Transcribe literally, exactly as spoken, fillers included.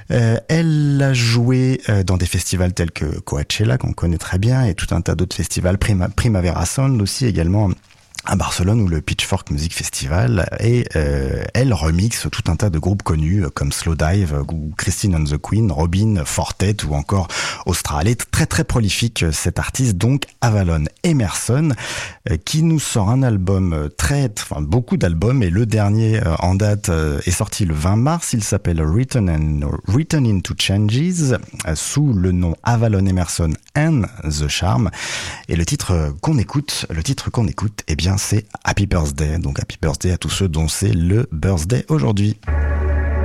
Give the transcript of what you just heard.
Euh, elle a joué euh, dans des festivals tels que Coachella, qu'on connaît très bien, et tout un tas d'autres festivals, Prima, Primavera Sound aussi également, à Barcelone, ou le Pitchfork Music Festival, et euh, elle remixe tout un tas de groupes connus comme Slowdive ou Christine and the Queen, Robin, Fortet ou encore Austral. Elle est très très prolifique, cette artiste, donc Avalon Emerson, euh, qui nous sort un album très, enfin beaucoup d'albums, et le dernier euh, en date euh, est sorti le vingt mars. Il s'appelle Written and Written into Changes, euh, sous le nom Avalon Emerson and the Charm. Et le titre qu'on écoute, le titre qu'on écoute, eh bien c'est Happy Birthday. Donc Happy Birthday à tous ceux dont c'est le birthday aujourd'hui.